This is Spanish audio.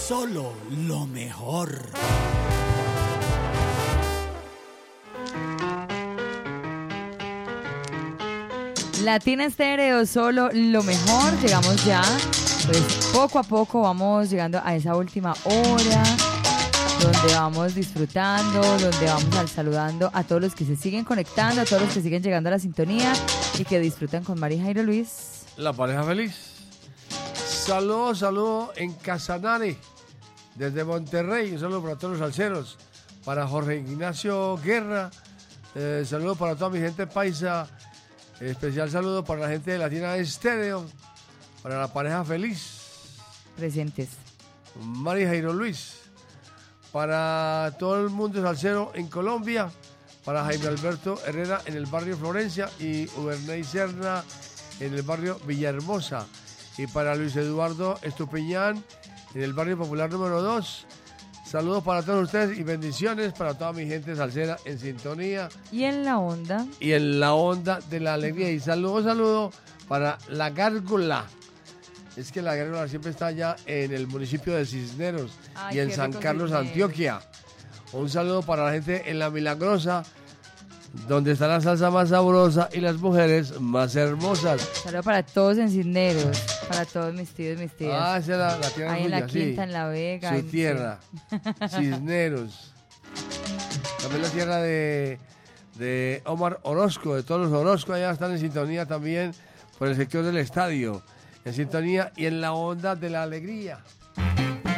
solo lo mejor. Latina Estéreo, solo lo mejor. Llegamos ya, pues poco a poco vamos llegando a esa última hora donde vamos disfrutando, donde vamos saludando a todos los que se siguen conectando, a todos los que siguen llegando a la sintonía y que disfrutan con Mari y Jairo Luis. La pareja feliz. Saludo en Casanare, desde Monterrey. Un saludo para todos los salseros. Para Jorge Ignacio Guerra. Saludo para toda mi gente paisa. Especial saludo para la gente de Latina Estéreo. Para la pareja feliz. Presentes. Mari y Jairo Luis. Para todo el mundo salsero en Colombia. Para Jaime Alberto Herrera en el barrio Florencia. Y Uberney Serna en el barrio Villahermosa. Y para Luis Eduardo Estupiñán en el barrio popular número 2. Saludos para todos ustedes y bendiciones para toda mi gente salsera en sintonía. Y en la onda. Y en la onda de la alegría. Y saludo para La Gárgola. Es que La Gárgola siempre está allá en el municipio de Cisneros. Ay, y en San Carlos, Antioquia. Un saludo para la gente en La Milagrosa, donde está la salsa más sabrosa y las mujeres más hermosas. Saludos para todos en Cisneros, para todos mis tíos, mis tías. Ah, esa es la tierra ahí suya, en la Quinta, sí. en La Vega. Su tierra, Cisneros. También la tierra de Omar Orozco, de todos los Orozco, allá están en sintonía también por el sector del estadio. En sintonía y en la onda de la alegría.